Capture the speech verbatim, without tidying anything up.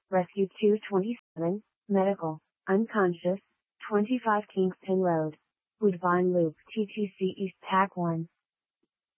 Rescue two twenty-seven, Medical, Unconscious, twenty-five Kingston Road. Woodbine Loop T T C East Pack one.